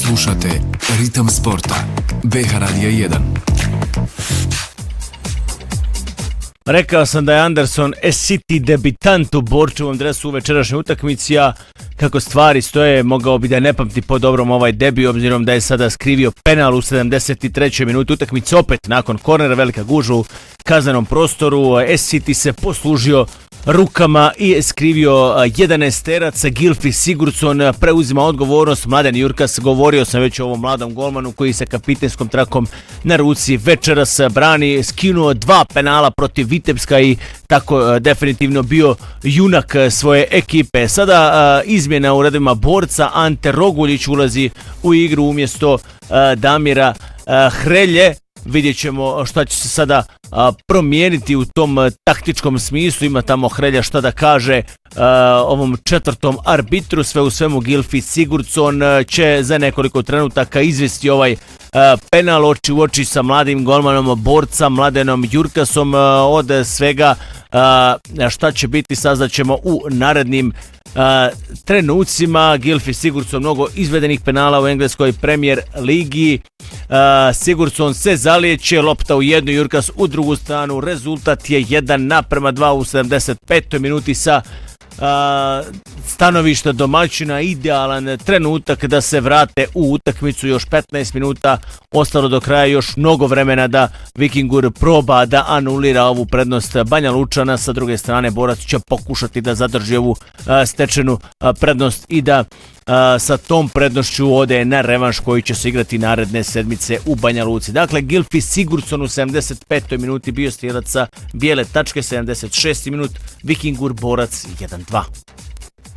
Slušate Ritam sporta. BH Radija 1. Rekao sam da je Anderson City debitant u borčevom dresu u večerašnjoj utakmici, a kako stvari stoje, mogao bi da ne pamti po dobrom ovaj debi, obzirom da je sada skrivio penal u 73. minuti utakmice, opet nakon kornera, velika gužva u kaznenom prostoru. City se poslužio rukama i skrivio 11-terac. Gylfi Sigurdsson preuzima odgovornost. Mladen Jurkas, govorio sam već o ovom mladom golmanu koji se kapitenskom trakom na ruci večeras brani, skinuo 2 penala protiv Vitebska i tako definitivno bio junak svoje ekipe. Sada izmjena u redovima borca, Ante Roguljić ulazi u igru umjesto Damira Hrelje. Vidjet ćemo šta će se sada promijeniti u tom taktičkom smislu. Ima tamo Hrelja šta da kaže ovom četvrtom arbitru. Sve u svemu Gylfi Sigurdsson će za nekoliko trenutaka izvesti ovaj penal oči u oči sa mladim golmanom borca Mladenom Jurkasom. Od svega šta će biti saznaćemo u narednim trenucima. Gylfi Sigurdsson, mnogo izvedenih penala u engleskoj Premier ligi. Sigurdsson se zalijeće, lopta u jednu, Jurkas u drugu stranu. Rezultat je 1:2 u 75. minuti sa stanovišta domaćina. Idealan trenutak da se vrate u utakmicu, još 15 minuta ostalo do kraja, još mnogo vremena da Vikingur proba da anulira ovu prednost Banja Lučana. Sa druge strane Borac će pokušati da zadrži ovu stečenu prednost i da sa tom prednošću ode na revanš koji će se igrati naredne sedmice u Banja Luci. Dakle, Gylfi Sigurdsson u 75. minuti bio strijelac sa bijele tačke, 76. minut Vikingur Borac 1:2.